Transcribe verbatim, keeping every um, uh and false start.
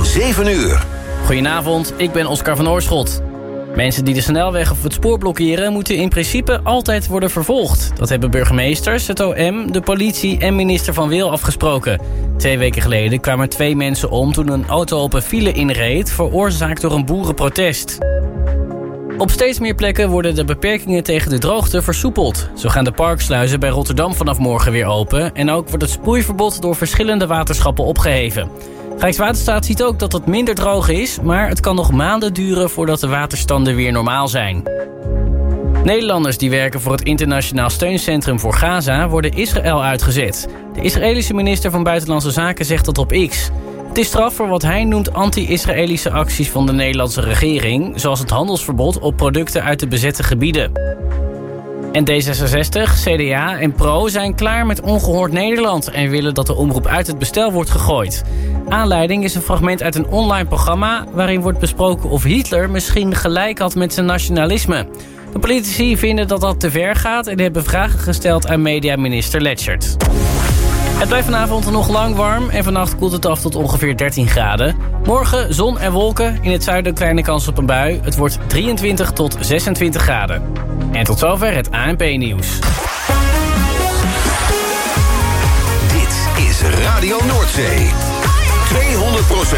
zeven uur. Goedenavond, ik ben Oscar van Oorschot. Mensen die de snelweg of het spoor blokkeren moeten in principe altijd worden vervolgd. Dat hebben burgemeesters, het O M, de politie en minister Van Wil afgesproken. Twee weken geleden kwamen twee mensen om toen een auto op een file inreed, veroorzaakt door een boerenprotest. Op steeds meer plekken worden de beperkingen tegen de droogte versoepeld. Zo gaan de parksluizen bij Rotterdam vanaf morgen weer open en ook wordt het sproeiverbod door verschillende waterschappen opgeheven. Rijkswaterstaat ziet ook dat het minder droog is, maar het kan nog maanden duren voordat de waterstanden weer normaal zijn. Nederlanders die werken voor het Internationaal Steuncentrum voor Gaza worden Israël uitgezet. De Israëlische minister van Buitenlandse Zaken zegt dat op X. Het is straf voor wat hij noemt anti-Israëlische acties van de Nederlandse regering, zoals het handelsverbod op producten uit de bezette gebieden. En D zesenzestig, C D A en Pro zijn klaar met Ongehoord Nederland en willen dat de omroep uit het bestel wordt gegooid. Aanleiding is een fragment uit een online programma waarin wordt besproken of Hitler misschien gelijk had met zijn nationalisme. De politici vinden dat dat te ver gaat en hebben vragen gesteld aan mediaminister Letchert. Het blijft vanavond nog lang warm en vannacht koelt het af tot ongeveer dertien graden. Morgen zon en wolken, in het zuiden kleine kans op een bui. Het wordt drieëntwintig tot zesentwintig graden. En tot zover het A N P-nieuws. Dit is Radio Noordzee. tweehonderd procent